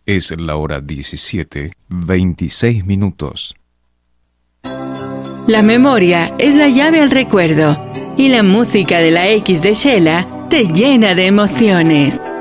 Es la hora 17:26. La memoria es la llave al recuerdo y la música de la X de Shela te llena de emociones.